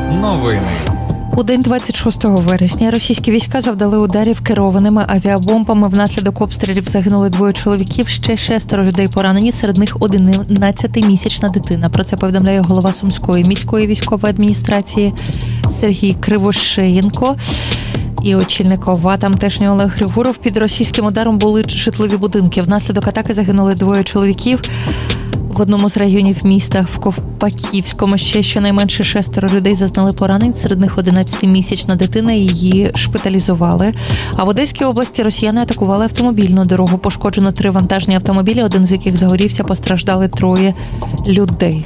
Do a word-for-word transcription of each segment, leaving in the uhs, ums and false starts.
Новини. У день двадцять шостого вересня російські війська завдали ударів керованими авіабомбами. Внаслідок обстрілів загинули двоє чоловіків, ще шестеро людей поранені, серед них одинадцятимісячна дитина. Про це повідомляє голова Сумської міської військової адміністрації Сергій Кривошеєнко. І очільник ОВА тамтешнього Олег Григоров. Під російським ударом були житлові будинки. Внаслідок атаки загинули двоє чоловіків. В одному з районів міста, в Ковпаківському, ще щонайменше шестеро людей зазнали поранень, серед них одинадцятимісячна дитина, її шпиталізували. А в Одеській області росіяни атакували автомобільну дорогу. Пошкоджено три вантажні автомобілі, один з яких загорівся, постраждали троє людей.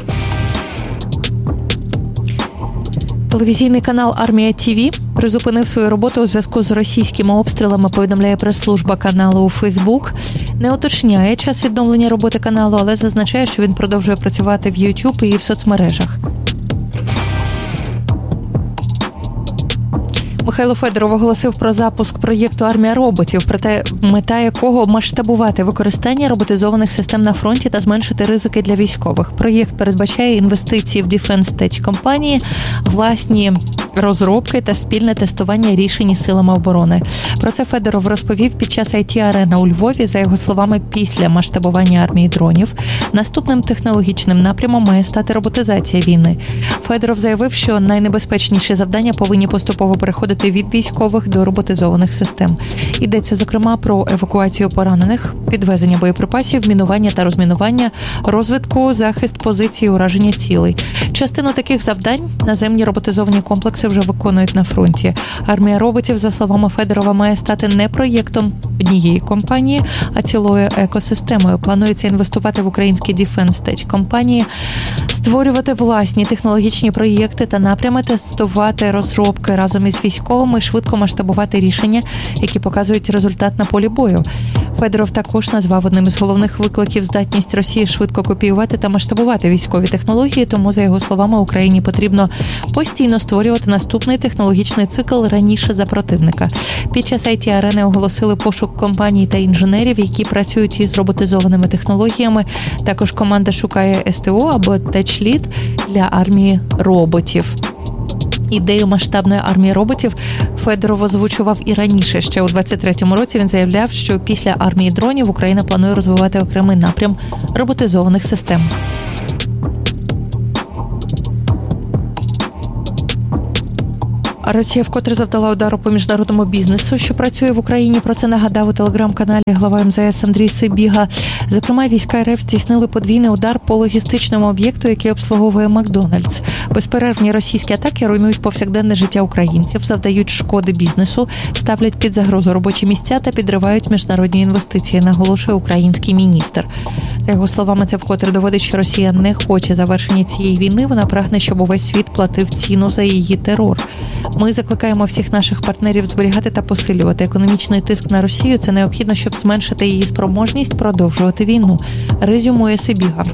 Телевізійний канал «Армія ТІВІ» призупинив свою роботу у зв'язку з російськими обстрілами, повідомляє прес-служба каналу у Фейсбук. Не уточняє час відновлення роботи каналу, але зазначає, що він продовжує працювати в YouTube і в соцмережах. Михайло Федоров оголосив про запуск проєкту «Армія роботів», проте мета якого – масштабувати використання роботизованих систем на фронті та зменшити ризики для військових. Проєкт передбачає інвестиції в Defense Tech компанії, власні розробки та спільне тестування рішень силами оборони. Про це Федоров розповів під час ай ті-арена у Львові. За його словами, після масштабування армії дронів наступним технологічним напрямом має стати роботизація війни. Федоров заявив, що найнебезпечніші завдання повинні поступово переходити від військових до роботизованих систем. Йдеться, зокрема, про евакуацію поранених, підвезення боєприпасів, мінування та розмінування, розвідку, захист позицій, ураження цілей. Частину таких завдань наземні роботизовані комплекси вже виконують на фронті. Армія роботів, за словами Федорова, має стати не проєктом однієї компанії, а цілою екосистемою. Планується інвестувати в українські Defense Tech компанії, створювати власні технологічні проєкти та напрями, тестувати розробки разом із військовими, швидко масштабувати рішення, які показують результат на полі бою. Федоров також назвав одним із головних викликів здатність Росії швидко копіювати та масштабувати військові технології, тому, за його словами, Україні потрібно постійно створювати наступний технологічний цикл раніше за противника. Під час ай ті-арени оголосили пошук компаній та інженерів, які працюють із роботизованими технологіями. Також команда шукає ес те о або теч-лід для армії роботів. Ідею масштабної армії роботів Федоров озвучував і раніше. Ще у двадцять третьому році він заявляв, що після армії дронів Україна планує розвивати окремий напрям роботизованих систем. Росія вкотре завдала удару по міжнародному бізнесу, що працює в Україні. Про це нагадав у телеграм-каналі глава ем зет ес Андрій Сибіга. Зокрема, війська ер еф здійснили подвійний удар по логістичному об'єкту, який обслуговує Макдональдс. Безперервні російські атаки руйнують повсякденне життя українців, завдають шкоди бізнесу, ставлять під загрозу робочі місця та підривають міжнародні інвестиції, наголошує український міністр. За його словами, це вкотре доводить, що Росія не хоче завершення цієї війни. Вона прагне, щоб увесь світ платив ціну за її терор. Ми закликаємо всіх наших партнерів зберігати та посилювати економічний тиск на Росію. Це необхідно, щоб зменшити її спроможність продовжувати війну, резюмує Сибіга.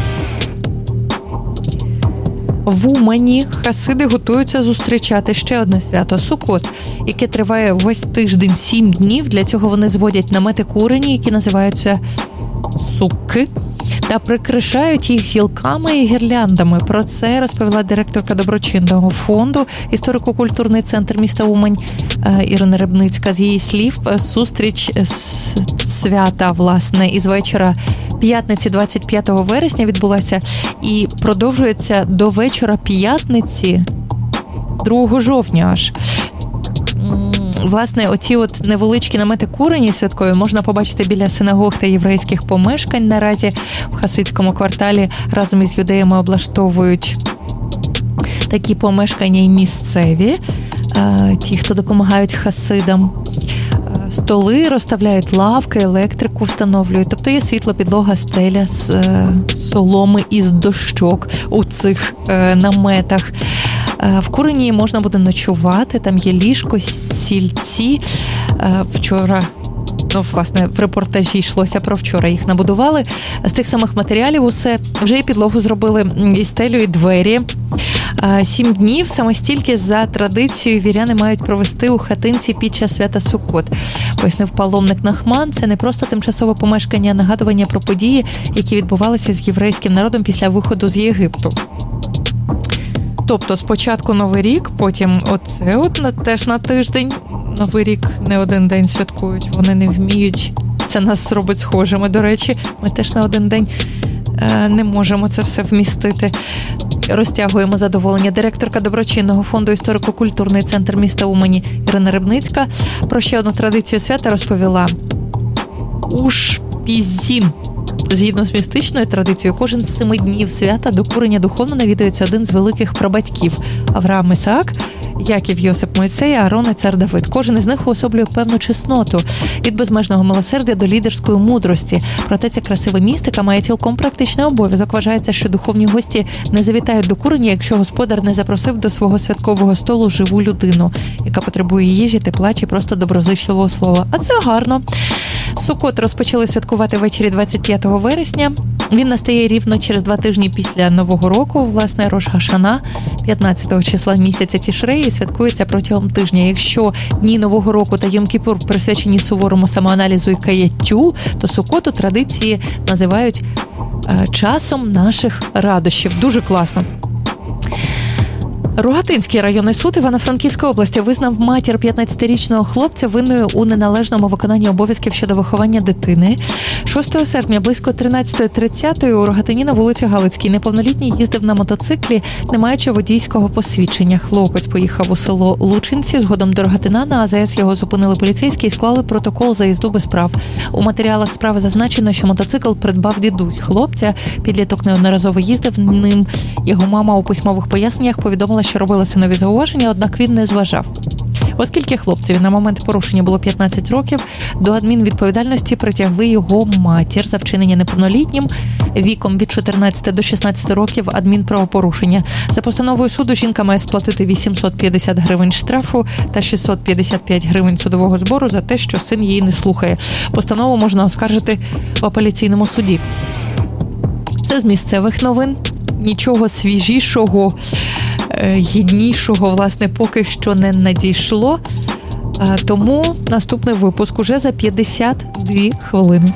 В Умані хасиди готуються зустрічати ще одне свято – Суккот, яке триває весь тиждень, сім днів. Для цього вони зводять намети курені, які називаються сукки, та прикрашають їх гілками і гірляндами. Про це розповіла директорка доброчинного фонду, історико-культурний центр міста Умань Ірина Рибницька. З її слів, зустріч свята, власне, із вечора п'ятниці двадцять п'ятого вересня відбулася і продовжується до вечора п'ятниці другого жовтня аж. Власне, оці от невеличкі намети курені святкові можна побачити біля синагог та єврейських помешкань. Наразі в хасидському кварталі разом із юдеями облаштовують такі помешкання і місцеві, ті, хто допомагають хасидам. Столи розставляють, лавки, електрику встановлюють. Тобто є світло, підлога, стеля з е, соломи із дощок у цих е, наметах. Е, в курені можна буде ночувати, там є ліжко, стільці. Е, вчора, ну, власне, в репортажі йшлося про вчора, їх набудували. З тих самих матеріалів усе. Вже і підлогу зробили, і стелю, і двері. Сім днів саме стільки за традицією віряни мають провести у хатинці під час свята Суккот, пояснив паломник Нахман. Це не просто тимчасове помешкання, а нагадування про події, які відбувалися з єврейським народом після виходу з Єгипту. тобто спочатку Новий рік, потім оце от на, теж на тиждень. Новий рік не один день святкують, вони не вміють. Це нас робить схожими, до речі. Ми теж на один день е, не можемо це все вмістити. Розтягуємо задоволення. Директорка доброчинного фонду «Історико-культурний центр міста Умані» Ірина Рибницька про ще одну традицію свята розповіла. Ушпізін. Згідно з містичною традицією, кожен з семи днів свята до курення духовно навідується один з великих прабатьків – Авраам Ісаак, Яків, Йосип, Мойсей, Аарон і цар Давид. Кожен із них уособлює певну чесноту від безмежного милосердя до лідерської мудрості. Проте ця красива містика має цілком практичний обов'язок. Вважається, що духовні гості не завітають до курення, якщо господар не запросив до свого святкового столу живу людину, яка потребує їжі, тепла чи просто доброзичливого слова. А це гарно. Суккот розпочали святкувати ввечері двадцять п'ятого вересня. Він настає рівно через два тижні після Нового року. Власне, Рош Хашана, п'ятнадцятого числа місяця Тішреї, святкується протягом тижня. Якщо дні Нового року та Йом-Кіпур присвячені суворому самоаналізу і каяттю, то Суккот у традиції називають е, часом наших радощів. Дуже класно. Рогатинський районний суд Івано-Франківської області визнав матір п'ятнадцятирічного хлопця винною у неналежному виконанні обов'язків щодо виховання дитини. шостого серпня близько тринадцята тридцять у Рогатині на вулиці Галицькій неповнолітній їздив на мотоциклі, не маючи водійського посвідчення. Хлопець поїхав у село Лучинці, згодом до Рогатина. На А З С його зупинили поліцейські і склали протокол за їзду без прав. У матеріалах справи зазначено, що мотоцикл придбав дідусь хлопця. Підліток неодноразово їздив ним. Його мама у письмових поясненнях повідомила, що робила синові зауваження, однак він не зважав. Оскільки хлопцеві на момент порушення було п'ятнадцять років, до адмінвідповідальності притягли його матір за вчинення неповнолітнім віком від чотирнадцяти до шістнадцяти років адмінправопорушення. За постановою суду жінка має сплатити вісімсот п'ятдесят гривень штрафу та шістсот п'ятдесят п'ять гривень судового збору за те, що син її не слухає. Постанову можна оскаржити в апеляційному суді. Це з місцевих новин. Нічого свіжішого, гіднішого, власне, поки що не надійшло. Тому наступний випуск уже за п'ятдесят дві хвилини.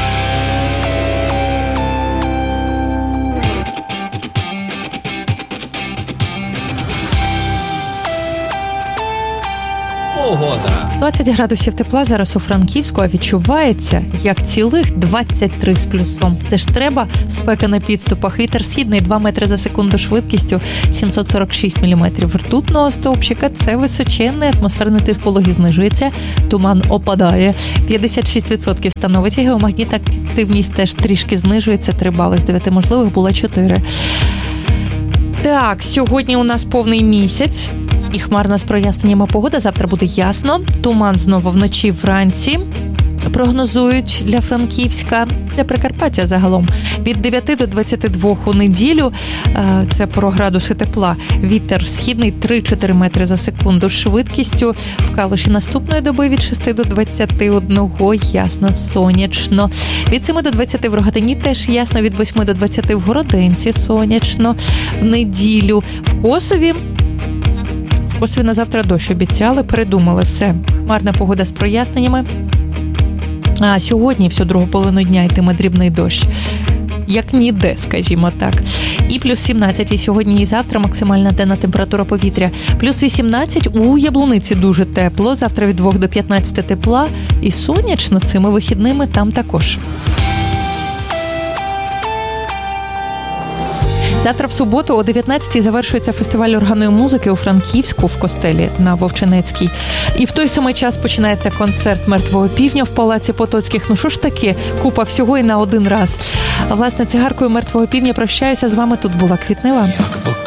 Погода. двадцять градусів тепла зараз у Франківську, а відчувається як цілих двадцять три з плюсом. Це ж треба спека на підступах. Вітер східний два метри за секунду швидкістю сімсот сорок шість міліметрів ртутного стовпчика. Це височенний, атмосферний тиск вологи знижується, туман опадає. п'ятдесят шість відсотків становить, геомагнітна активність теж трішки знижується, три бали з дев'яти можливих було чотири. Так, сьогодні у нас повний місяць. І хмарна з проясненнями погода. Завтра буде ясно. Туман знову вночі вранці. Прогнозують для Франківська, для Прикарпаття загалом. Від дев'яти до двадцяти двох у неділю. Це про градуси тепла. Вітер східний три-чотири метри за секунду. Швидкістю в Калуші наступної доби від шести до двадцяти одного. Ясно, сонячно. Від семи до двадцяти в Рогатині теж ясно. Від восьми до двадцяти в Городенці сонячно. В неділю в Косові Ось ви на завтра дощ обіцяли, передумали все. Хмарна погода з проясненнями. А сьогодні всю другу половину дня йтиме дрібний дощ. Як ніде, скажімо так. І плюс сімнадцять і сьогодні, і завтра максимальна денна температура повітря. Плюс вісімнадцять у Яблуниці дуже тепло. Завтра від двох до п'ятнадцяти тепла. І сонячно цими вихідними там також. Завтра в суботу о дев'ятнадцятій завершується фестиваль органної музики у Франківську в Костелі на Вовчинецькій. І в той самий час починається концерт «Мертвого півня» в Палаці Потоцьких. Ну що ж таке, купа всього і на один раз. Власне, цигаркою «Мертвого півня» прощаюся з вами. Тут була Квітнева.